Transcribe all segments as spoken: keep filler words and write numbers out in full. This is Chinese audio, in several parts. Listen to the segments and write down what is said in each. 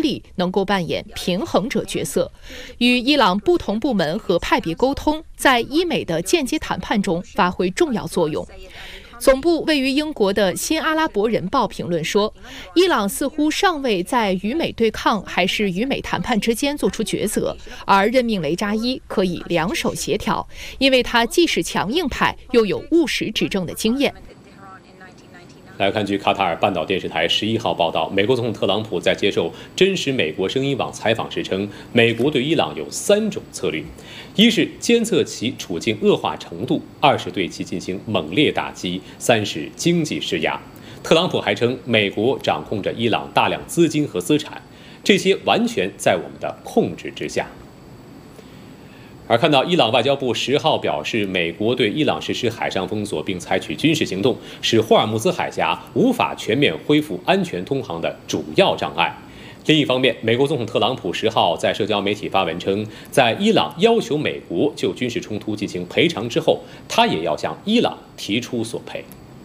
里能够扮演平衡者角色，与伊朗不同部门和派别沟通，在伊美的间接谈判中发挥重要作用。总部位于英国的《新阿拉伯人报》评论说，伊朗似乎尚未在与美对抗还是与美谈判之间做出抉择，而任命雷扎伊可以两手协调，因为他既是强硬派，又有务实执政的经验。 来看，据卡塔尔半岛电视台十一号报道，美国总统特朗普在接受真实美国声音网采访时称，美国对伊朗有三种策略：一是监测其处境恶化程度；二是对其进行猛烈打击；三是经济施压。特朗普还称，美国掌控着伊朗大量资金和资产，这些完全在我们的控制之下。而看到伊朗外交部十号表示，美国对伊朗实施海上封锁并采取军事行动，是霍尔木兹海峡无法全面恢复安全通航的主要障碍。另一方面，美国总统特朗普十号在社交媒体发文称，在伊朗要求美国就军事冲突进行赔偿之后，他也要向伊朗提出索赔。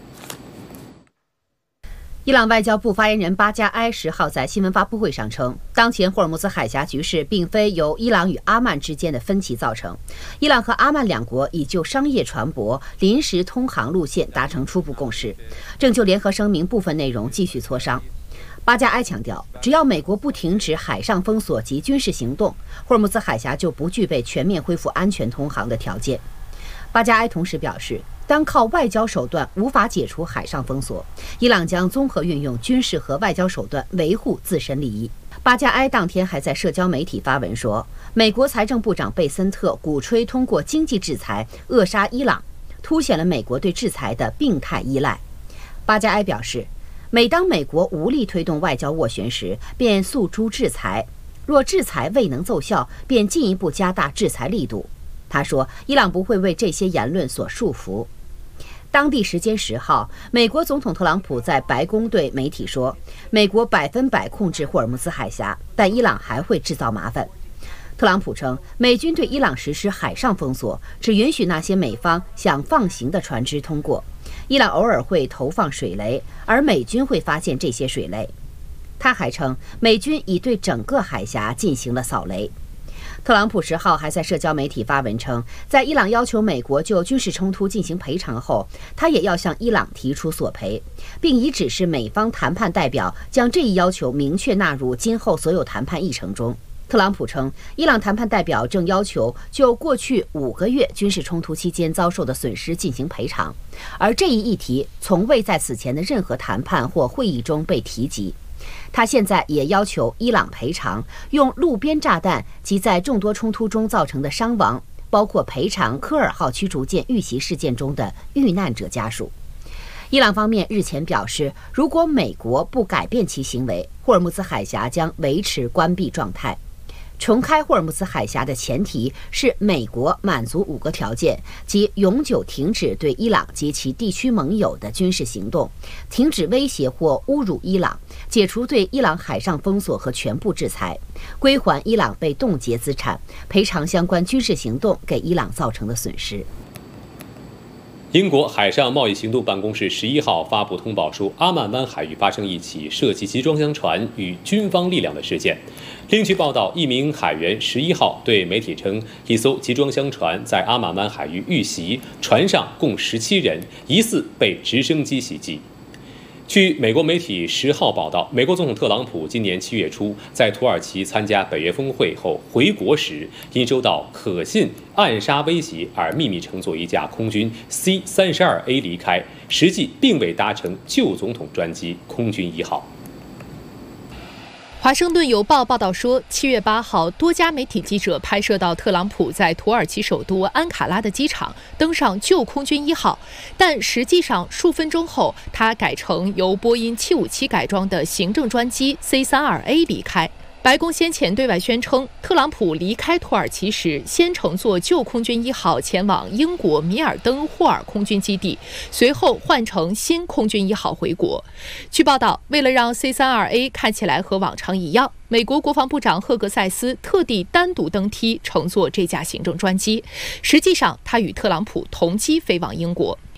伊朗外交部发言人巴加埃十号在新闻发布会上称，当前霍尔木兹海峡局势并非由伊朗与阿曼之间的分歧造成，伊朗和阿曼两国已就商业船舶临时通航路线达成初步共识，正就联合声明部分内容继续磋商。巴加埃强调，只要美国不停止海上封锁及军事行动，霍尔木兹海峡就不具备全面恢复安全通航的条件。巴加埃同时表示，当靠外交手段无法解除海上封锁，伊朗将综合运用军事和外交手段维护自身利益。巴加埃当天还在社交媒体发文说，美国财政部长贝森特鼓吹通过经济制裁扼杀伊朗，凸显了美国对制裁的病态依赖。巴加埃表示，每当美国无力推动外交斡旋时，便诉诸制裁，若制裁未能奏效，便进一步加大制裁力度。他说，伊朗不会为这些言论所束缚。当地时间十号，美国总统特朗普在白宫对媒体说，美国百分百控制霍尔木兹海峡，但伊朗还会制造麻烦。特朗普称，美军对伊朗实施海上封锁，只允许那些美方想放行的船只通过。伊朗偶尔会投放水雷，而美军会发现这些水雷。他还称，美军已对整个海峡进行了扫雷。特朗普十号还在社交媒体发文称，在伊朗要求美国就军事冲突进行赔偿后，他也要向伊朗提出索赔，并已指示美方谈判代表将这一要求明确纳入今后所有谈判议程中。特朗普称，伊朗谈判代表正要求就过去五个月军事冲突期间遭受的损失进行赔偿，而这一议题从未在此前的任何谈判或会议中被提及。他现在也要求伊朗赔偿用路边炸弹及在众多冲突中造成的伤亡，包括赔偿科尔号驱逐舰遇袭事件中的遇难者家属。伊朗方面日前表示，如果美国不改变其行为，霍尔木兹海峡将维持关闭状态。重开霍尔木兹海峡的前提是美国满足五个条件，即永久停止对伊朗及其地区盟友的军事行动，停止威胁或侮辱伊朗，解除对伊朗海上封锁和全部制裁，归还伊朗被冻结资产，赔偿相关军事行动给伊朗造成的损失。 英国海上贸易行动办公室十一号发布通报说，阿曼湾海域发生一起涉及集装箱船与军方力量的事件。另据报道，一名海员十一号对媒体称，一艘集装箱船在阿曼湾海域遇袭，船上共十七人，疑似被直升机袭击。据美国媒体十号报道，美国总统特朗普今年七月初在土耳其参加北约峰会后回国时，因收到可信暗杀威胁而秘密乘坐一架空军 C 三十二 A 离开，实际并未搭乘旧总统专机空军一号。 华盛顿邮报报道说，七月八号，多家媒体记者拍摄到特朗普在土耳其首都安卡拉的机场登上旧空军一号，但实际上数分钟后，他改成由波音七五七改装的行政专机 C 三十二 A 离开。白宫先前对外宣称，特朗普离开土耳其时，先乘坐旧空军一号前往英国米尔登霍尔空军基地，随后换乘新空军一号回国。据报道，为了让 C 三十二 A 看起来和往常一样，美国国防部长赫格塞斯特地单独登梯乘坐这架行政专机。实际上，他与特朗普同机飞往英国。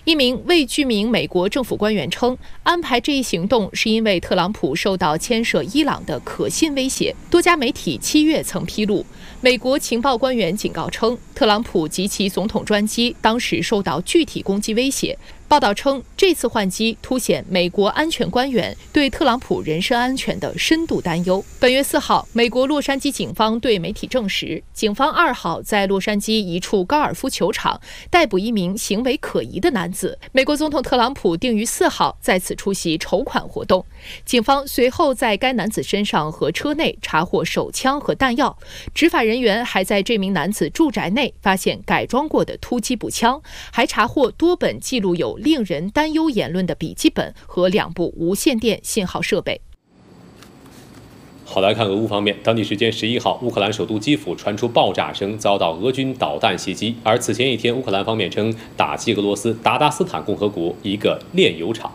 一名未具名美国政府官员称，安排这一行动是因为特朗普受到牵涉伊朗的可信威胁。多家媒体七月曾披露，美国情报官员警告称，特朗普及其总统专机当时受到具体攻击威胁。报道称，这次换机凸显美国安全官员对特朗普人身安全的深度担忧。本月四号，美国洛杉矶警方对媒体证实，警方二号在洛杉矶一处高尔夫球场逮捕一名行为可疑的男子。美国总统特朗普定于四号在此出席筹款活动。警方随后在该男子身上和车内查获手枪和弹药，执法人员还在这名男子住宅内发现改装过的突击步枪，还查获多本记录有令人担忧言论的笔记本和两部无线电信号设备。 好，来看俄乌方面，当地时间十一号，乌克兰首都基辅传出爆炸声，遭到俄军导弹袭击。而此前一天，乌克兰方面称打击俄罗斯达达斯坦共和国一个炼油厂。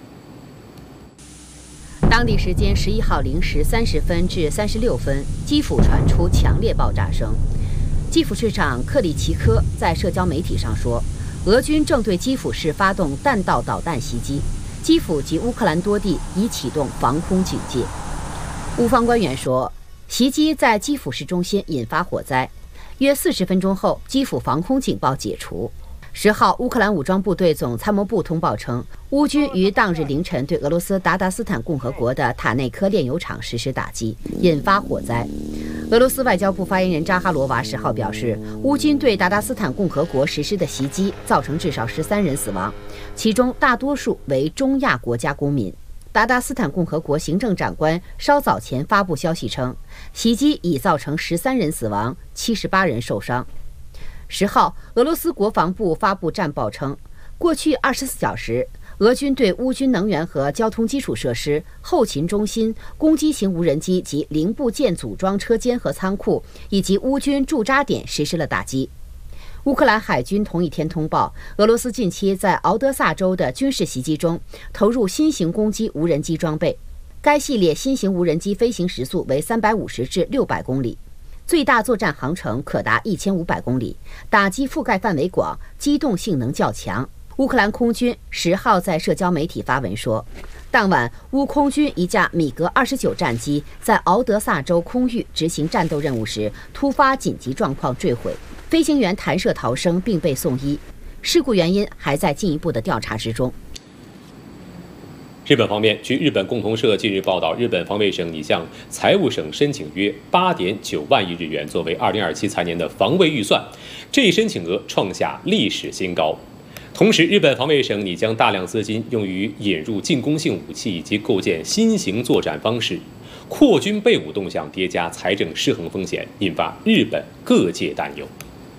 当地时间十一号零时三十分至三十六分，基辅传出强烈爆炸声。基辅市长克里奇科在社交媒体上说，俄军正对基辅市发动弹道导弹袭击，基辅及乌克兰多地已启动防空警戒。乌方官员说，袭击在基辅市中心引发火灾，约四十分钟后，基辅防空警报解除。十号，乌克兰武装部队总参谋部通报称，乌军于当日凌晨对俄罗斯达达斯坦共和国的塔内科炼油厂实施打击，引发火灾。俄罗斯外交部发言人扎哈罗娃十号表示，乌军对达达斯坦共和国实施的袭击造成至少十三人死亡，其中大多数为中亚国家公民。达达斯坦共和国行政长官稍早前发布消息称，袭击已造成十三人死亡，七十八人受伤。十号，俄罗斯国防部发布战报称，过去二十四小时，俄军对乌军能源和交通基础设施、后勤中心、攻击型无人机及零部件组装车间和仓库，以及乌军驻扎点实施了打击。乌克兰海军同一天通报，俄罗斯近期在敖德萨州的军事袭击中投入新型攻击无人机装备，该系列新型无人机飞行时速为三百五十至六百公里。最大作战航程可达一千五百公里，打击覆盖范围广，机动性能较强。乌克兰空军十号在社交媒体发文说，当晚乌空军一架米格二十九战机在敖德萨州空域执行战斗任务时突发紧急状况坠毁，飞行员弹射逃生并被送医，事故原因还在进一步的调查之中。 日本方面，据日本共同社近日报道，日本防卫省拟向财务省申请约八点九万亿日元，作为二零二七财年的防卫预算，这一申请额创下历史新高。同时，日本防卫省拟将大量资金用于引入进攻性武器以及构建新型作战方式，扩军备武动向叠加财政失衡风险，引发日本各界担忧。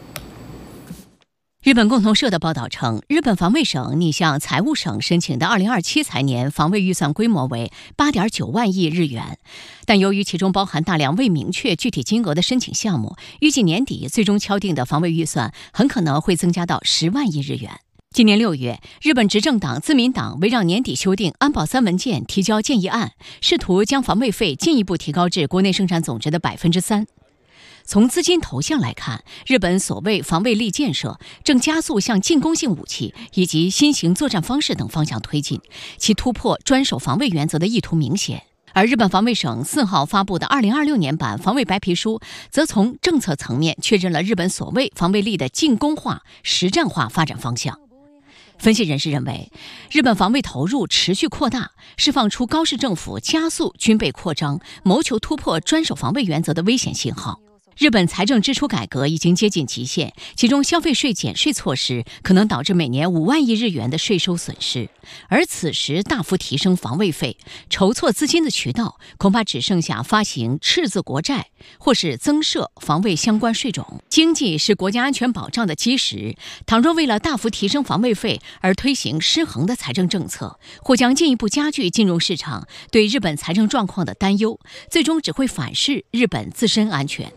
日本共同社的报道称，日本防卫省拟向财务省申请的二零二七财年防卫预算规模为八点九万亿日元，但由于其中包含大量未明确具体金额的申请项目，预计年底最终敲定的防卫预算很可能会增加到十万亿日元。今年六月，日本执政党自民党为让年底修订安保三文件提交建议案，试图将防卫费进一步提高至国内生产总值的百分之三。从资金投向来看，日本所谓防卫力建设正加速向进攻性武器以及新型作战方式等方向推进，其突破专守防卫原则的意图明显。而日本防卫省四号发布的二零二六年版防卫白皮书，则从政策层面确认了日本所谓防卫力的进攻化、实战化发展方向。分析人士认为，日本防卫投入持续扩大，释放出高市政府加速军备扩张、谋求突破专守防卫原则的危险信号。日本财政支出改革已经接近极限，其中消费税减税措施可能导致每年五万亿日元的税收损失，而此时大幅提升防卫费，筹措资金的渠道恐怕只剩下发行赤字国债，或是增设防卫相关税种。经济是国家安全保障的基石，倘若为了大幅提升防卫费而推行失衡的财政政策，或将进一步加剧金融市场对日本财政状况的担忧，最终只会反噬日本自身安全。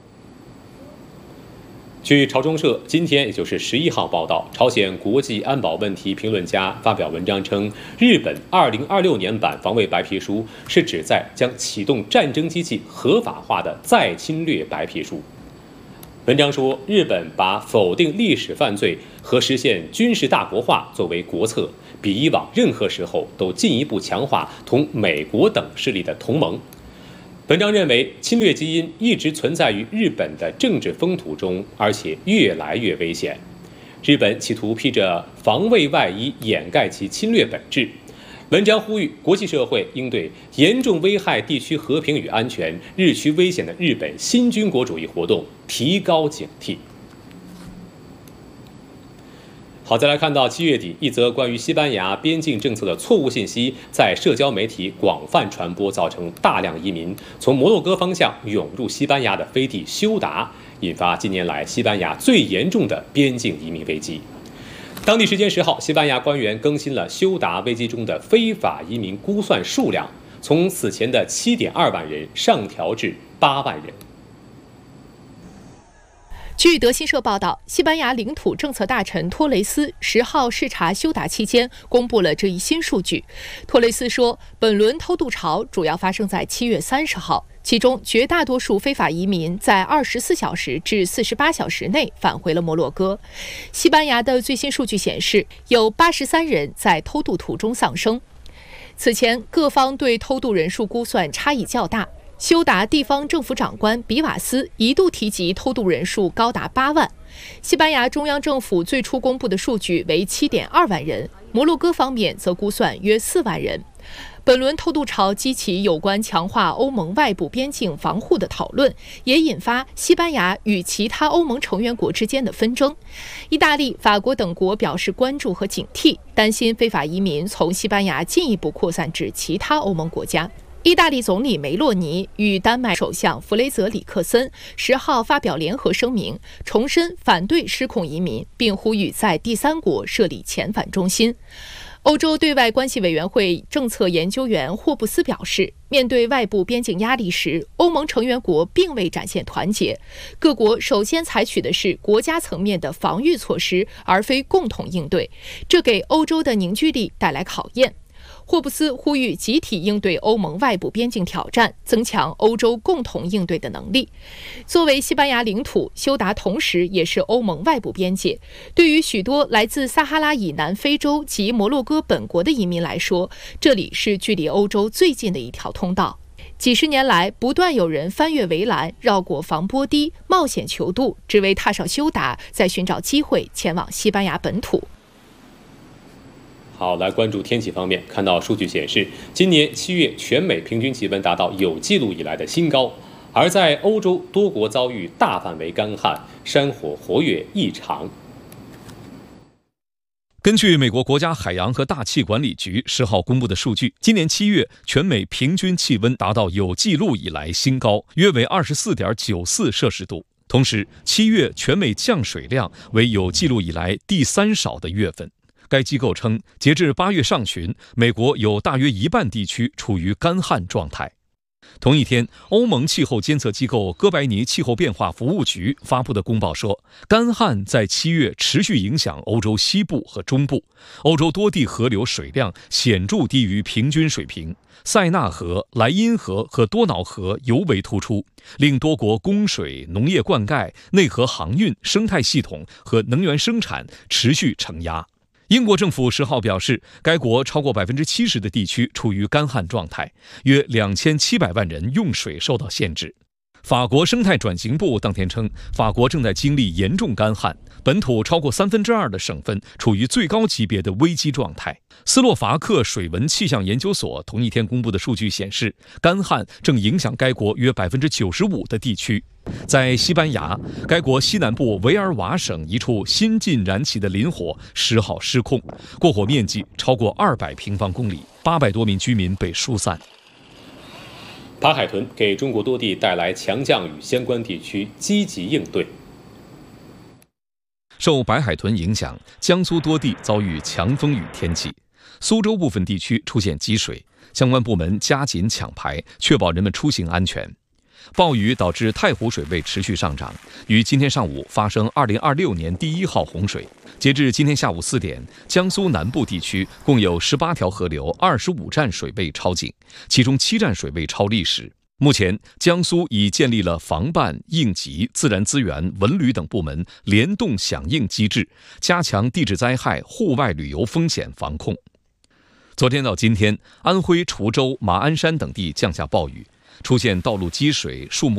据朝中社今天也就是十一号报道，朝鲜国际安保问题评论家发表文章称，日本二零二六年版防卫白皮书是旨在将启动战争机器合法化的再侵略白皮书。 文章说，日本把否定历史犯罪和实现军事大国化作为国策，比以往任何时候都进一步强化同美国等势力的同盟。文章认为，侵略基因一直存在于日本的政治风土中，而且越来越危险。日本企图披着防卫外衣掩盖其侵略本质。文章呼吁国际社会应对严重危害地区和平与安全、日趋危险的日本新军国主义活动提高警惕。好，再来看到七月底，一则关于西班牙边境政策的错误信息在社交媒体广泛传播，造成大量移民从摩洛哥方向涌入西班牙的飞地休达，引发近年来西班牙最严重的边境移民危机。当地时间十号，西班牙官员更新了休达危机中的非法移民估算数量，从此前的 七点二万人上调至八万人。 据德新社报道，西班牙领土政策大臣托雷斯十号视察休达期间，公布了这一新数据。托雷斯说，本轮偷渡潮主要发生在七月三十号，其中绝大多数非法移民在二十四小时至四十八小时内返回了摩洛哥。西班牙的最新数据显示，有八十三人在偷渡途中丧生。此前，各方对偷渡人数估算差异较大。休达地方政府长官比瓦斯一度提及偷渡人数高达八万。西班牙中央政府最初公布的数据为 七点二万人，摩洛哥方面则估算约四万人。本轮偷渡潮激起有关强化欧盟外部边境防护的讨论，也引发西班牙与其他欧盟成员国之间的纷争。意大利、法国等国表示关注和警惕，担心非法移民从西班牙进一步扩散至其他欧盟国家。意大利总理梅洛尼与丹麦首相弗雷泽里克森十号发表联合声明，重申反对失控移民，并呼吁在第三国设立遣返中心。欧洲对外关系委员会政策研究员霍布斯表示，面对外部边境压力时，欧盟成员国并未展现团结，各国首先采取的是国家层面的防御措施，而非共同应对，这给欧洲的凝聚力带来考验。霍布斯呼吁集体应对欧盟外部边境挑战，增强欧洲共同应对的能力。作为西班牙领土，休达同时也是欧盟外部边界。对于许多来自撒哈拉以南非洲及摩洛哥本国的移民来说，这里是距离欧洲最近的一条通道。几十年来，不断有人翻越围栏，绕过防波堤，冒险求渡，只为踏上休达，再寻找机会前往西班牙本土。 好，来关注天气方面，看到数据显示，今年七月全美平均气温达到有记录以来的新高，而在欧洲多国遭遇大范围干旱，山火活跃异常。 根据美国国家海洋和大气管理局十号公布的数据，今年七月全美平均气温达到有记录以来新高，约为 二十四点九四摄氏度。同时，七月全美降水量为有记录以来第三少的月份。该机构称，截至八月上旬，美国有大约一半地区处于干旱状态。同一天，欧盟气候监测机构哥白尼气候变化服务局发布的公报说，干旱在七月持续影响欧洲西部和中部，欧洲多地河流水量显著低于平均水平，塞纳河、莱茵河和多瑙河尤为突出，令多国供水、农业灌溉、内河航运、生态系统和能源生产持续承压。英国政府十号表示，该国超过百分之七十的地区处于干旱状态，约两千七百万人用水受到限制。法国生态转型部当天称，法国正在经历严重干旱，本土超过三分之二的省份处于最高级别的危机状态。斯洛伐克水文气象研究所同一天公布的数据显示，干旱正影响该国约百分之九十五的地区。在西班牙，该国西南部维尔瓦省一处新近燃起的林火十号失控，过火面积超过二百平方公里，八百多名居民被疏散。 巴海豚给中国多地带来强降雨，相关地区积极应对。 受白海豚影响，江苏多地遭遇强风雨天气，苏州部分地区出现积水，相关部门加紧抢排，确保人们出行安全。暴雨导致太湖水位持续上涨，于今天上午发生二零二六年第一号洪水。截至今天下午四点，江苏南部地区共有十八条河流、二十五站水位超警，其中七站水位超历史。 目前，江苏已建立了防办、应急、自然资源、文旅等部门联动响应机制，加强地质灾害、户外旅游风险防控。昨天到今天，安徽滁州、马鞍山等地降下暴雨，出现道路积水、树木